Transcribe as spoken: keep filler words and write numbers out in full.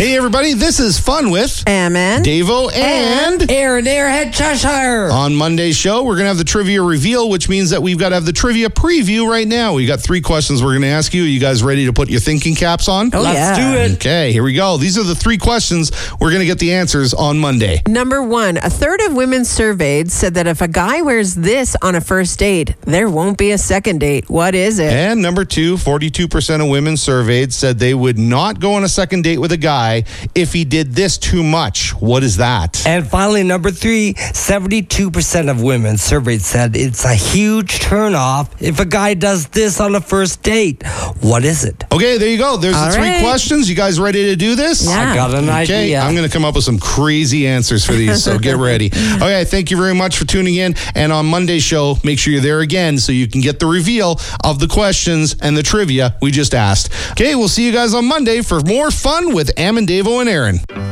Hey, everybody, this is Fun with Ammon, Davo, and, and Aaron Airhead Cheshire. On Monday's show, we're going to have the trivia reveal, which means that we've got to have the trivia preview right now. We got three questions we're going to ask you. Are you guys ready to put your thinking caps on? Oh, Let's yeah. do it. Okay, here we go. These are the three questions. We're going to get the answers on Monday. Number one, a third of women surveyed said that if a guy wears this on a first date, there won't be a second date. What is it? And number two, forty-two percent of women surveyed said they would not go on a second date with a guy if he did this too much. What is that? And finally, number three, seventy-two percent of women surveyed said it's a huge turnoff if a guy does this on a first date. What is it? Okay, there you go. There's All the three right. questions. You guys ready to do this? Yeah. I got an Okay, idea. I'm going to come up with some crazy answers for these, so get ready. Okay, thank you very much for tuning in. And on Monday's show, make sure you're there again so you can get the reveal of the questions and the trivia we just asked. Okay, we'll see you guys on Monday for more fun with Ammon, Davo, and Aaron.